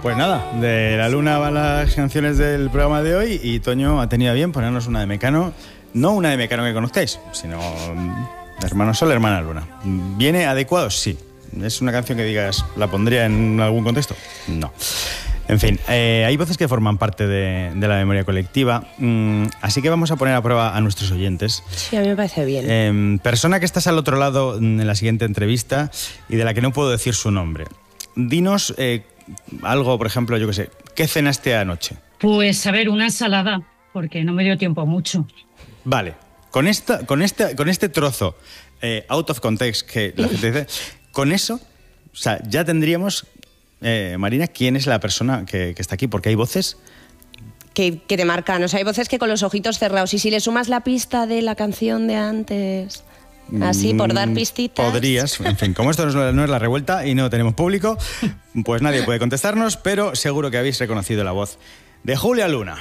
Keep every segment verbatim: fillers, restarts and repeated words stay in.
Pues nada, de la luna van las canciones del programa de hoy y Toño ha tenido a bien ponernos una de Mecano, no una de Mecano que conozcáis, sino Hermano Sol, Hermana Luna. ¿Viene adecuado? Sí. ¿Es una canción que digas, la pondría en algún contexto? No. En fin, eh, hay voces que forman parte de, de la memoria colectiva, mm, así que vamos a poner a prueba a nuestros oyentes. Sí, a mí me parece bien. Eh, persona que estás al otro lado en la siguiente entrevista y de la que no puedo decir su nombre. Dinos eh, algo, por ejemplo, yo qué sé, ¿qué cenaste anoche? Pues, a ver, una ensalada, porque no me dio tiempo a mucho. Vale, con, esta, con, esta, con este trozo eh, out of context que la gente dice, con eso, o sea, ya tendríamos... Eh, Marina, ¿quién es la persona que, que está aquí? Porque hay voces que, que te marcan, o sea, hay voces que con los ojitos cerrados, y si le sumas la pista de la canción de antes, así por dar pistitas. Podrías, en fin, como esto no es, no es la revuelta y no tenemos público, pues nadie puede contestarnos, pero seguro que habéis reconocido la voz de Julia Luna.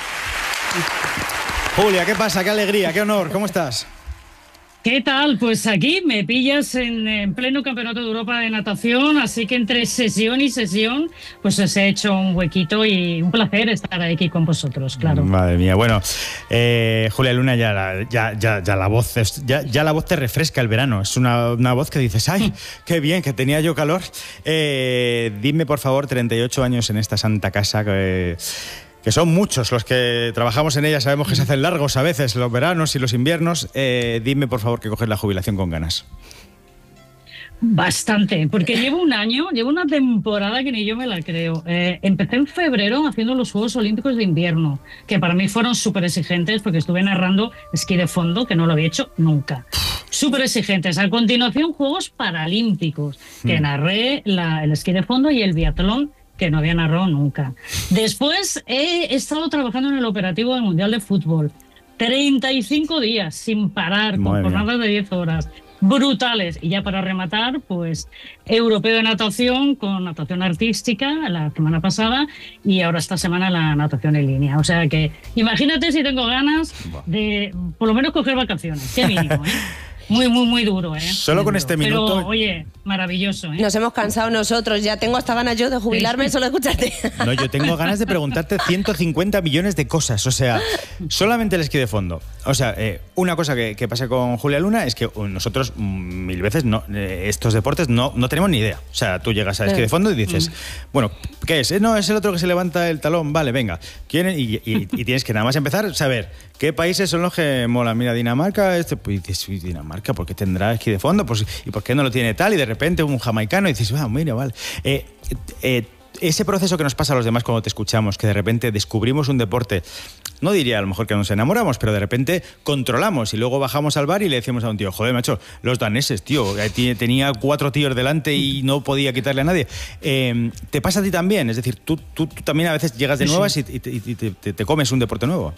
Julia, ¿qué pasa? ¡Qué alegría! ¡Qué honor! ¿Cómo estás? ¿Qué tal? Pues aquí me pillas en, en pleno Campeonato de Europa de natación, así que entre sesión y sesión pues os he hecho un huequito y un placer estar aquí con vosotros, claro. Madre mía, bueno, eh, Julia Luna, ya la, ya, ya, ya la voz es, ya, ya la voz te refresca el verano, es una, una voz que dices, ¡ay, qué bien, que tenía yo calor! Eh, dime, por favor, treinta y ocho años en esta santa casa que... que son muchos los que trabajamos en ella, sabemos que se hacen largos a veces los veranos y los inviernos. Eh, dime, por favor, que coges la jubilación con ganas. Bastante, porque llevo un año, llevo una temporada que ni yo me la creo. Eh, empecé en febrero haciendo los Juegos Olímpicos de Invierno, que para mí fueron súper exigentes porque estuve narrando esquí de fondo, que no lo había hecho nunca. Súper exigentes. A continuación, Juegos Paralímpicos, que narré la, el esquí de fondo y el biatlón, que no había narrado nunca. Después he estado trabajando en el operativo del Mundial de Fútbol. treinta y cinco días sin parar, con jornadas de diez horas. Brutales. Y ya para rematar, pues europeo de natación con natación artística la semana pasada y ahora esta semana la natación en línea. O sea que imagínate si tengo ganas de por lo menos coger vacaciones. Qué mínimo, ¿eh? Muy, muy, muy duro, ¿eh? Solo con este minuto... Pero, oye, maravilloso, ¿eh? Nos hemos cansado nosotros, ya tengo hasta ganas yo de jubilarme sí. Solo escucharte. No, yo tengo ganas de preguntarte ciento cincuenta millones de cosas, o sea, solamente el esquí de fondo. O sea, eh, una cosa que, que pasa con Julia Luna es que nosotros mil veces no, eh, estos deportes no, no tenemos ni idea. O sea, tú llegas al esquí de fondo y dices, bueno, ¿qué es? No, es el otro que se levanta el talón, vale, venga. ¿Quién? Y, y, y tienes que nada más empezar a saber qué países son los que molan. Mira, Dinamarca, este, pues dices, Dinamarca, ¿por qué tendrá esquí de fondo? Pues, ¿y por qué no lo tiene tal? Y de repente un jamaicano y dices, ah, mira, vale. Eh, eh, ese proceso que nos pasa a los demás cuando te escuchamos, que de repente descubrimos un deporte, no diría a lo mejor que nos enamoramos, pero de repente controlamos y luego bajamos al bar y le decimos a un tío, joder, macho, los daneses, tío, tenía cuatro tíos delante y no podía quitarle a nadie. Eh, ¿Te pasa a ti también? Es decir, tú, tú, tú también a veces llegas de nuevas y, y, y te, te, te comes un deporte nuevo.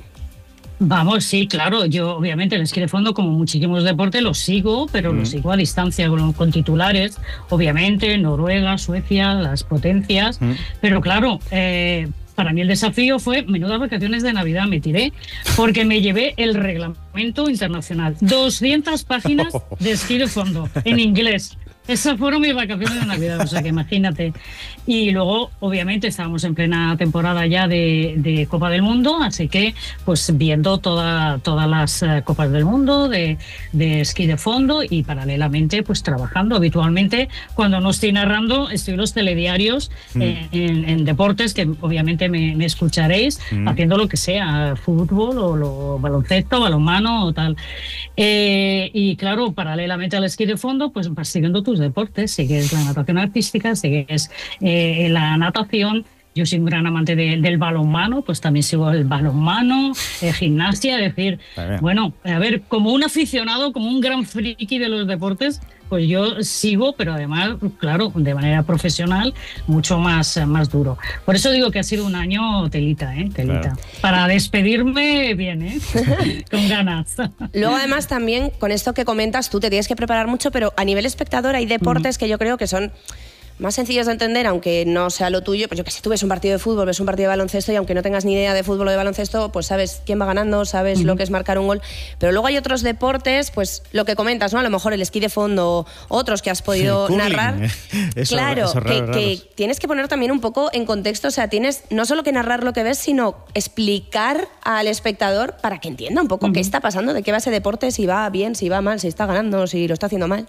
Vamos, sí, claro. Yo, obviamente, el esquí de fondo, como muchísimos deportes, los sigo, pero mm. los sigo a distancia con, con titulares. Obviamente, Noruega, Suecia, las potencias. Mm. Pero claro, eh, para mí el desafío fue menudas vacaciones de Navidad me tiré, porque me llevé el reglamento internacional. doscientas páginas de esquí de fondo, en inglés. Esas fueron mis vacaciones de Navidad, o sea que imagínate. Y luego, obviamente, estábamos en plena temporada ya de, de Copa del Mundo, así que pues viendo toda, todas las uh, Copas del Mundo de, de esquí de fondo y paralelamente pues trabajando habitualmente. Cuando no estoy narrando, estoy en los telediarios mm. eh, en, en deportes que obviamente me, me escucharéis mm. haciendo lo que sea, fútbol o lo, baloncesto, balonmano o tal. Eh, y claro, paralelamente al esquí de fondo, pues vas siguiendo tus deportes, sigues la natación artística, sigues eh, la natación. Yo soy un gran amante de, del balonmano, pues también sigo el balonmano, eh, gimnasia, es decir, bueno, a ver, como un aficionado, como un gran friki de los deportes, pues yo sigo, pero además, claro, de manera profesional, mucho más, más duro. Por eso digo que ha sido un año telita, ¿eh? Telita. Claro. Para despedirme bien, ¿eh? Con ganas. Luego, además, también, con esto que comentas, tú te tienes que preparar mucho, pero a nivel espectador hay deportes mm. que yo creo que son más sencillos de entender, aunque no sea lo tuyo. Pues yo que sé, tú ves un partido de fútbol, ves un partido de baloncesto y aunque no tengas ni idea de fútbol o de baloncesto, pues sabes quién va ganando, sabes uh-huh. lo que es marcar un gol. Pero luego hay otros deportes, pues lo que comentas, ¿no? A lo mejor el esquí de fondo, otros que has podido sí, narrar. Eso, claro, eso que, raro, que tienes que poner también un poco en contexto, o sea, tienes no solo que narrar lo que ves, sino explicar al espectador para que entienda un poco uh-huh. qué está pasando, de qué va ese deporte, si va bien, si va mal, si está ganando, si lo está haciendo mal.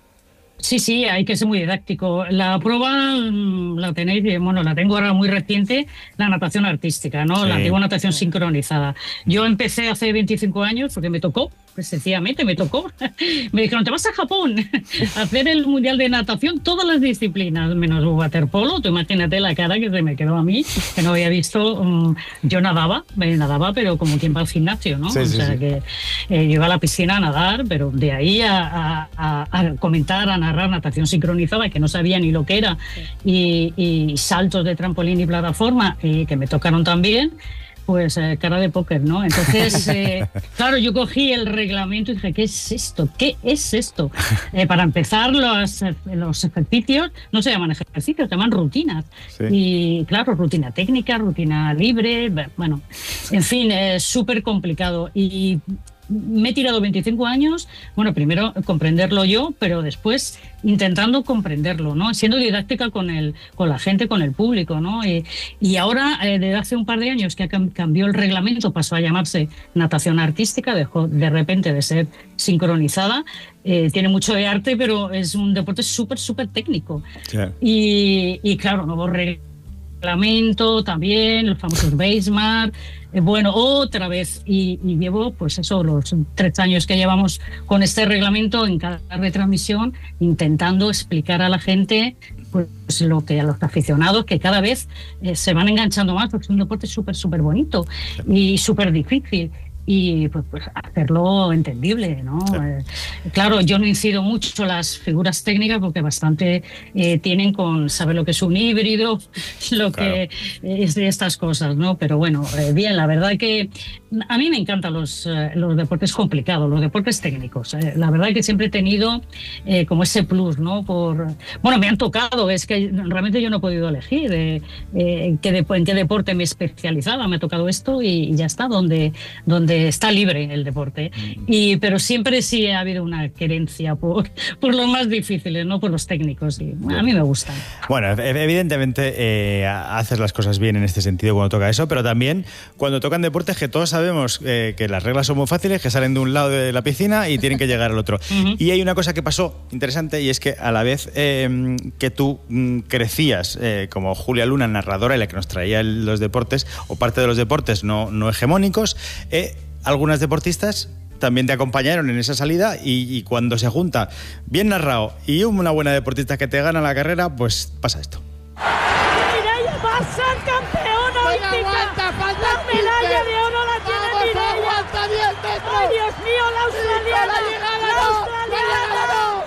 Sí, sí, hay que ser muy didáctico. La prueba la tenéis, bueno, la tengo ahora muy reciente, la natación artística, ¿no? Sí. La antigua natación sincronizada. Yo empecé hace veinticinco años porque me tocó, pues sencillamente me tocó. Me dijeron, te vas a Japón a hacer el mundial de natación, todas las disciplinas, menos waterpolo. Tú imagínate la cara que se me quedó a mí, que no había visto. Um, yo nadaba, me nadaba, pero como quien va al gimnasio, ¿no? Sí, o sí, sea, sí. que eh, yo iba a la piscina a nadar, pero de ahí a, a, a comentar, a narrar natación sincronizada, que no sabía ni lo que era, y, y saltos de trampolín y plataforma, y que me tocaron también, pues eh, cara de póker, ¿no? Entonces, eh, claro, yo cogí el reglamento y dije, ¿qué es esto? ¿Qué es esto? Eh, para empezar, los, los ejercicios no se llaman ejercicios, se llaman rutinas. Sí. Y claro, rutina técnica, rutina libre, bueno, en fin, es súper complicado. Y me he tirado veinticinco años, bueno, primero comprenderlo yo, pero después intentando comprenderlo, ¿no? Siendo didáctica con el, con la gente, con el público, ¿no? Y, y ahora, eh, desde hace un par de años que cambió el reglamento, pasó a llamarse natación artística, dejó de repente de ser sincronizada. Eh, tiene mucho de arte, pero es un deporte súper, súper técnico. Sí. Y, y claro, nuevo reglamento también, los famosos Basemar. Bueno, otra vez, y, y llevo, pues eso, los tres años que llevamos con este reglamento en cada retransmisión, intentando explicar a la gente, pues lo que a los aficionados, que cada vez eh, se van enganchando más, porque es un deporte súper, súper bonito y súper difícil. Y pues, pues hacerlo entendible, ¿no? Sí. Eh, claro, yo no incido mucho las figuras técnicas porque bastante eh, tienen con saber lo que es un híbrido, lo claro. que es de estas cosas, ¿no? Pero bueno, eh, bien, la verdad que a mí me encantan los, eh, los deportes complicados, los deportes técnicos. Eh. La verdad que siempre he tenido eh, como ese plus, ¿no? Por, bueno, me han tocado, es que realmente yo no he podido elegir eh, eh, qué de, en qué deporte me especializaba, me ha tocado esto y, y ya está, donde, donde está libre el deporte, y, pero siempre sí ha habido una querencia por, por los más difíciles, no por los técnicos, y a mí me gustan. Bueno, evidentemente eh, haces las cosas bien en este sentido cuando toca eso, pero también cuando tocan deportes que todos sabemos eh, que las reglas son muy fáciles, que salen de un lado de la piscina y tienen que llegar al otro. Uh-huh. Y hay una cosa que pasó interesante, y es que a la vez eh, que tú mm, crecías eh, como Julia Luna, narradora y la que nos traía el, los deportes, o parte de los deportes no, no hegemónicos, eh, algunas deportistas también te acompañaron en esa salida, y, y cuando se junta bien narrado y una buena deportista que te gana la carrera, pues pasa esto. Mireia va a ser campeona olímpica. La medalla de oro la tiene Mireia. ¡Ay, Dios mío, la australiana! ¡La australiana!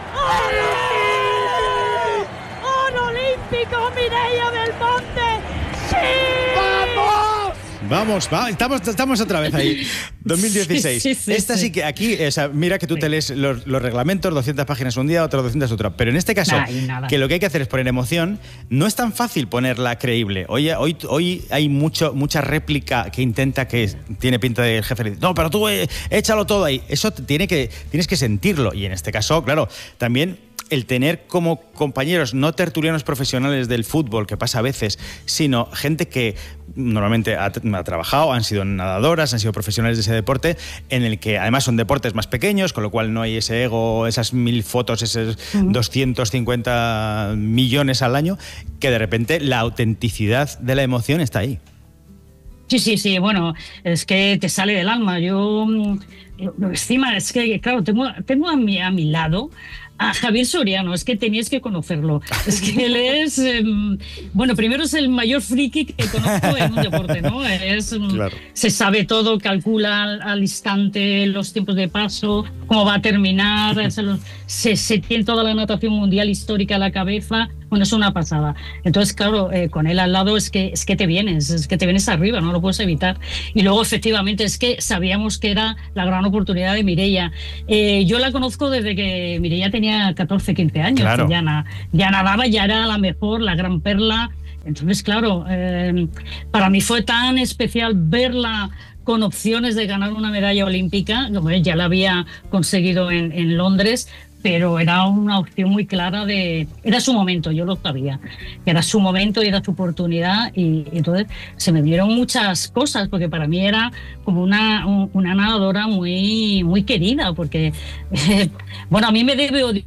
¡Oro olímpico, Mireia Belmonte! ¡Sí! ¡Vamos! Vamos, va, estamos, estamos otra vez ahí. dos mil dieciséis. Sí, sí, sí, Esta sí que aquí, o sea, mira que tú sí. te lees los, los reglamentos, doscientas páginas un día, otras doscientas otra. Pero en este caso, nah, que lo que hay que hacer es poner emoción, no es tan fácil ponerla creíble. Hoy, hoy, hoy hay mucho, mucha réplica que intenta, que tiene pinta del jefe. Dice, no, pero tú eh, échalo todo ahí. Eso tiene que, tienes que sentirlo. Y en este caso, claro, también el tener como compañeros no tertulianos profesionales del fútbol, que pasa a veces, sino gente que normalmente ha, ha trabajado, han sido nadadoras, han sido profesionales de ese deporte, en el que además son deportes más pequeños, con lo cual no hay ese ego, esas mil fotos, esos uh-huh. doscientos cincuenta millones al año, que de repente la autenticidad de la emoción está ahí. Sí, sí, sí, bueno, es que te sale del alma. Yo, encima, es que, claro, tengo, tengo a mi, a mi lado a Javier Soriano, es que tenías que conocerlo. Es que él es, eh, bueno, primero es el mayor friki que conozco en un deporte, ¿no? Es, claro. Se sabe todo, calcula al, al instante los tiempos de paso, cómo va a terminar, se, se, se tiene toda la natación mundial histórica a la cabeza. Bueno, es una pasada. Entonces, claro, eh, con él al lado es que, es que te vienes, es que te vienes arriba, no lo puedes evitar. Y luego, efectivamente, es que sabíamos que era la gran oportunidad de Mireia. Eh, yo la conozco desde que Mireia tenía catorce, quince años. Claro. Ya, na, ya nadaba, ya era la mejor, la gran perla. Entonces, claro, eh, para mí fue tan especial verla con opciones de ganar una medalla olímpica, como ya la había conseguido en, en Londres, pero era una opción muy clara de... Era su momento, yo lo sabía, que era su momento y era su oportunidad, y, y entonces se me dieron muchas cosas, porque para mí era como una, una nadadora muy, muy querida, porque, eh, bueno, a mí me debe odiar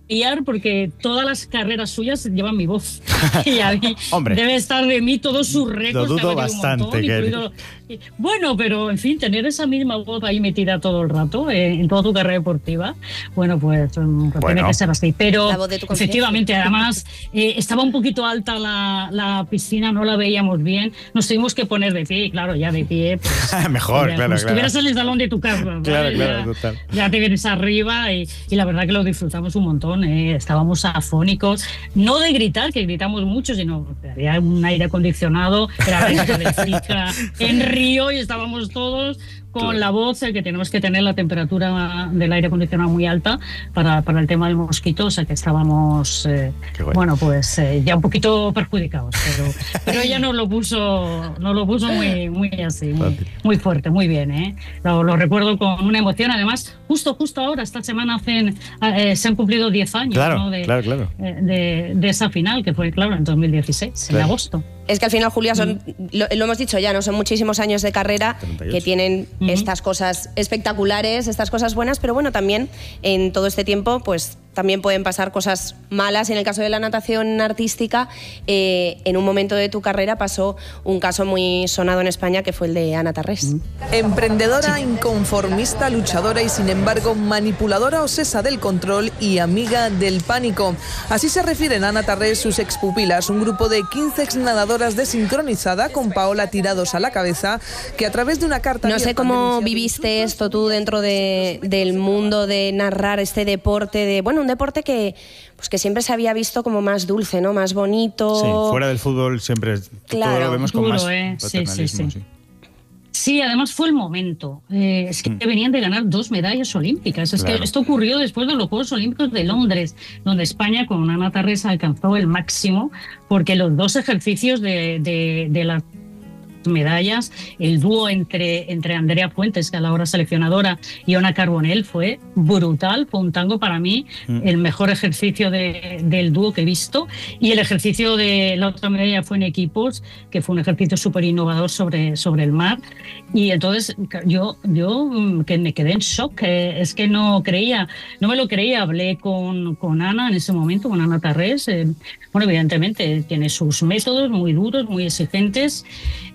porque todas las carreras suyas llevan mi voz y a mí debe estar de mí todos sus récords. Lo dudo bastante, montón, incluido, bueno, pero en fin, tener esa misma voz ahí metida todo el rato eh, en toda tu carrera deportiva, bueno, pues um, bueno. tiene que ser así. Pero efectivamente, además, eh, estaba un poquito alta la, la piscina, no la veíamos bien, nos tuvimos que poner de pie, y claro, ya de pie, pues, mejor, ya, claro, pues, claro. Tuvieras el escalón de tu casa, ¿vale? Claro, claro, ya, total. Ya te vienes arriba y, y la verdad que lo disfrutamos un montón. Eh, estábamos afónicos, no de gritar, que gritamos mucho, sino que había un aire acondicionado, era de chica en Río y estábamos todos con la voz, eh, que tenemos que tener la temperatura del aire acondicionado muy alta para, para el tema del mosquito, o sea que estábamos, eh, bueno, pues eh, ya un poquito perjudicados, pero, pero ella nos lo puso, nos lo puso muy, muy así, muy, muy fuerte, muy bien, ¿eh? Lo, lo recuerdo con una emoción, además, justo, justo ahora, esta semana hacen, eh, se han cumplido diez años, claro, ¿no? de, claro, claro. Eh, de, de esa final, que fue, claro, en dos mil dieciséis, claro. En agosto. Es que al final, Julia, son, lo, lo hemos dicho ya, ¿no? Son muchísimos años de carrera treinta y ocho que tienen uh-huh. estas cosas espectaculares, estas cosas buenas, pero bueno, también en todo este tiempo, pues también pueden pasar cosas malas. En el caso de la natación artística, eh, en un momento de tu carrera pasó un caso muy sonado en España, que fue el de Ana Tarrés. Emprendedora, inconformista, luchadora y sin embargo manipuladora, obsesa del control y amiga del pánico. Así se refieren a Ana Tarrés sus expupilas, un grupo de quince exnadadoras de sincronizada con Paola tirados a la cabeza, que a través de una carta... No sé cómo viviste esto tú dentro de, del mundo de narrar este deporte, de bueno, un deporte que, pues que siempre se había visto como más dulce, ¿no? Más bonito. Sí, fuera del fútbol siempre claro. todo lo vemos con Duro, más eh. paternalismo. Sí, sí, sí. sí. Sí, además fue el momento. Eh, es que mm. venían de ganar dos medallas olímpicas. Es claro. que esto ocurrió después de los Juegos Olímpicos de Londres, donde España con Ana Tarrés alcanzó el máximo, porque los dos ejercicios de, de, de las medallas, el dúo entre, entre Andrea Fuentes, que a la hora seleccionadora, y Ona Carbonell fue brutal, fue un tango para mí, mm. el mejor ejercicio de, del dúo que he visto, y el ejercicio de la otra medalla fue en equipos, que fue un ejercicio súper innovador sobre, sobre el mar, y entonces yo, yo que me quedé en shock, eh, es que no creía, no me lo creía, hablé con, con Ana en ese momento, con Ana Tarrés, eh, bueno, evidentemente tiene sus métodos muy duros, muy exigentes.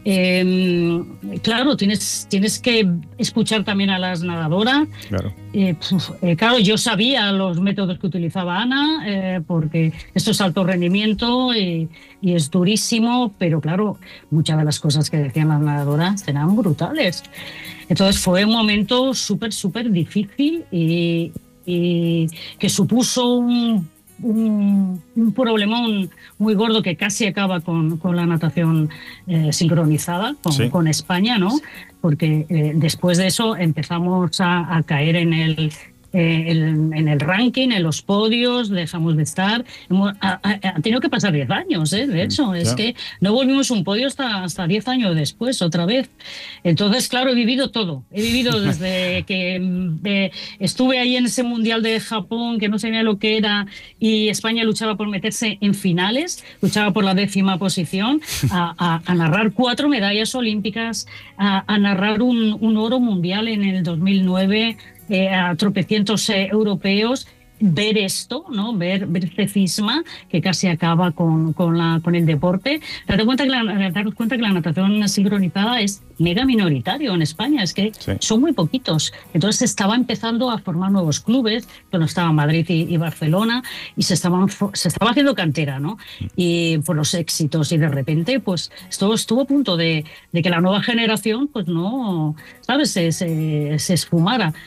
Eh, claro, tienes, tienes que escuchar también a las nadadoras. Claro. Eh, puf, eh, claro, yo sabía los métodos que utilizaba Ana, eh, porque esto es alto rendimiento y, y es durísimo, pero claro, muchas de las cosas que decían las nadadoras eran brutales. Entonces fue un momento súper, súper difícil y, y que supuso un Un, un problemón muy gordo que casi acaba con, con la natación eh, sincronizada con, sí. con España, ¿no? Porque eh, después de eso empezamos a, a caer en el, eh, el, en el ranking, en los podios, dejamos de estar. Hemos, ha, ha, ha tenido que pasar diez años, ¿eh? De hecho, sí, es claro. que no volvimos un podio hasta, hasta diez años después, otra vez. Entonces, claro, he vivido todo. He vivido desde que eh, estuve ahí en ese Mundial de Japón, que no sabía lo que era, y España luchaba por meterse en finales, luchaba por la décima posición, a, a, a narrar cuatro medallas olímpicas, a, a narrar un, un oro mundial en el dos mil nueve, eh, a tropecientos eh, europeos. Ver esto, ¿no? Ver, ver este cisma que casi acaba con, con, la, con el deporte. Daros cuenta, que la, daros cuenta que la natación sincronizada es mega minoritario en España, es que sí. son muy poquitos. Entonces se estaba empezando a formar nuevos clubes, cuando estaban Madrid y, y Barcelona, y se, estaban, se estaba haciendo cantera, ¿no? Y por los éxitos, y de repente, pues esto estuvo a punto de, de que la nueva generación, pues no, ¿sabes?, se, se, se esfumara.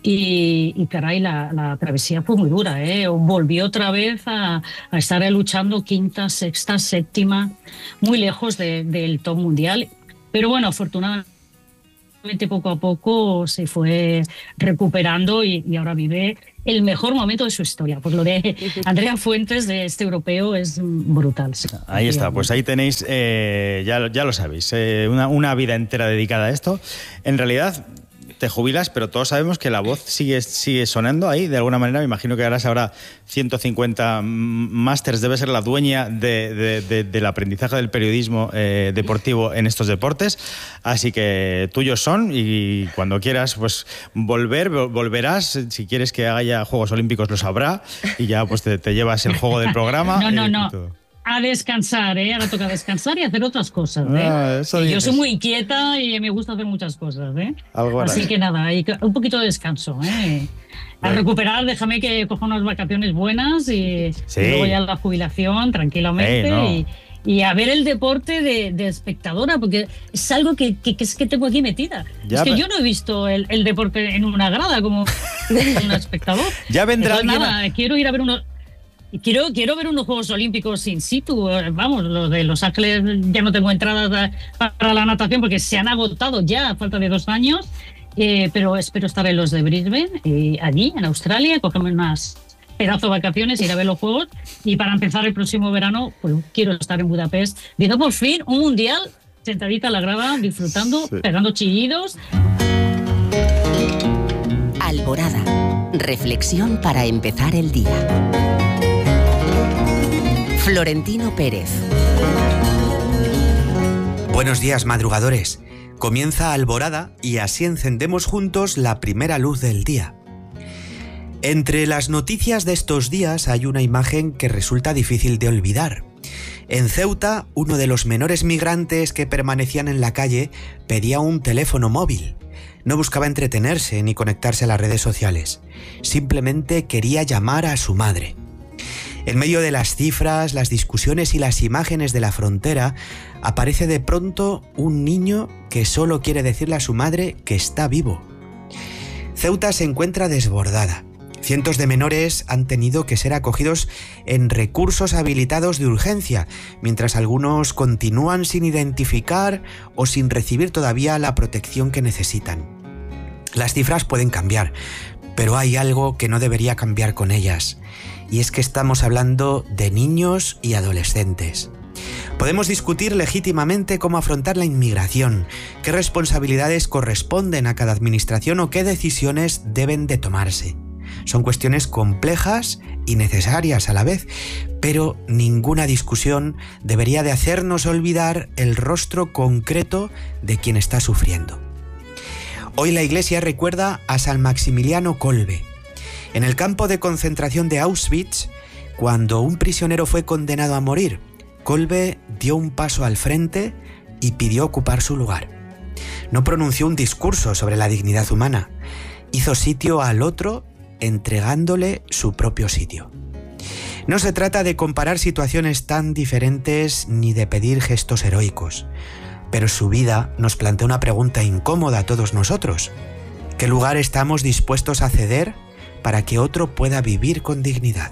Y, y caray, la, la travesía fue muy dura, ¿eh? Volvió otra vez a, a estar luchando quinta, sexta, séptima, muy lejos de, del top mundial. Pero bueno, afortunadamente poco a poco se fue recuperando y, y ahora vive el mejor momento de su historia. Pues lo de Andrea Fuentes, de este europeo, es brutal. Sí. Ahí está, pues ahí tenéis, eh, ya, ya lo sabéis, eh, una, una vida entera dedicada a esto. En realidad te jubilas, pero todos sabemos que la voz sigue, sigue sonando ahí, de alguna manera. Me imagino que harás ahora ciento cincuenta másters, debe ser la dueña de, de, de, del aprendizaje del periodismo eh, deportivo en estos deportes, así que tuyos son, y cuando quieras pues volver, volverás. Si quieres que haya Juegos Olímpicos lo sabrá, y ya pues te, te llevas el juego del programa. No, no, eh, no. A descansar, ¿eh? Ahora toca descansar y hacer otras cosas, ¿eh? Ah, eso yo soy muy inquieta y me gusta hacer muchas cosas, ¿eh? Algo Así harás. que nada, hay un poquito de descanso, ¿eh? A recuperar, déjame que coja unas vacaciones buenas y, Sí. y luego ya la jubilación tranquilamente. Ey, no. y, y a ver el deporte de, de espectadora, porque es algo que, que, que es que tengo aquí metida. Ya, es que pero- yo no he visto el, el deporte en una grada como un espectador. Ya vendrá Entonces, alguien. nada, quiero ir a ver unos... Quiero, quiero ver unos Juegos Olímpicos in situ. Vamos, los de Los Ángeles ya no tengo entradas para la natación porque se han agotado ya a falta de dos años, eh, pero espero estar en los de Brisbane, eh, allí, en Australia, cogerme unas pedazo de vacaciones, ir a ver los Juegos, y para empezar el próximo verano, pues quiero estar en Budapest, viendo por fin un mundial, sentadita a la grada, disfrutando, Sí. pegando chillidos. Alborada. Reflexión para empezar el día. Florentino Pérez. Buenos días, madrugadores. Comienza Alborada y así encendemos juntos la primera luz del día. Entre las noticias de estos días hay una imagen que resulta difícil de olvidar. En Ceuta, uno de los menores migrantes que permanecían en la calle pedía un teléfono móvil. No buscaba entretenerse ni conectarse a las redes sociales. Simplemente quería llamar a su madre. En medio de las cifras, las discusiones y las imágenes de la frontera, aparece de pronto un niño que solo quiere decirle a su madre que está vivo. Ceuta se encuentra desbordada. Cientos de menores han tenido que ser acogidos en recursos habilitados de urgencia, mientras algunos continúan sin identificar o sin recibir todavía la protección que necesitan. Las cifras pueden cambiar, pero hay algo que no debería cambiar con ellas. Y es que estamos hablando de niños y adolescentes. Podemos discutir legítimamente cómo afrontar la inmigración, qué responsabilidades corresponden a cada administración o qué decisiones deben de tomarse. Son cuestiones complejas y necesarias a la vez, pero ninguna discusión debería de hacernos olvidar el rostro concreto de quien está sufriendo. Hoy la Iglesia recuerda a San Maximiliano Kolbe. En el campo de concentración de Auschwitz, cuando un prisionero fue condenado a morir, Kolbe dio un paso al frente y pidió ocupar su lugar. No pronunció un discurso sobre la dignidad humana, hizo sitio al otro entregándole su propio sitio. No se trata de comparar situaciones tan diferentes ni de pedir gestos heroicos, pero su vida nos plantea una pregunta incómoda a todos nosotros. ¿Qué lugar estamos dispuestos a ceder para que otro pueda vivir con dignidad?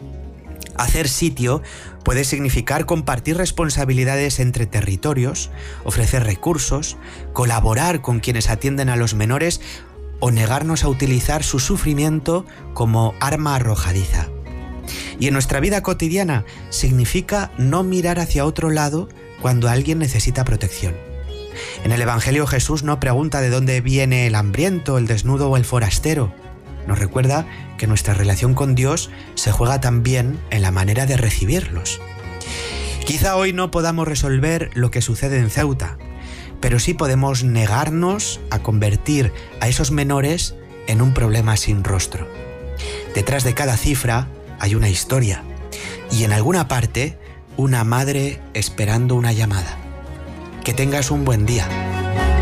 Hacer sitio puede significar compartir responsabilidades entre territorios, ofrecer recursos, colaborar con quienes atienden a los menores o negarnos a utilizar su sufrimiento como arma arrojadiza. Y en nuestra vida cotidiana significa no mirar hacia otro lado cuando alguien necesita protección. En el Evangelio Jesús no pregunta de dónde viene el hambriento, el desnudo o el forastero. Nos recuerda que nuestra relación con Dios se juega también en la manera de recibirlos. Quizá hoy no podamos resolver lo que sucede en Ceuta, pero sí podemos negarnos a convertir a esos menores en un problema sin rostro. Detrás de cada cifra hay una historia y en alguna parte una madre esperando una llamada. Que tengas un buen día.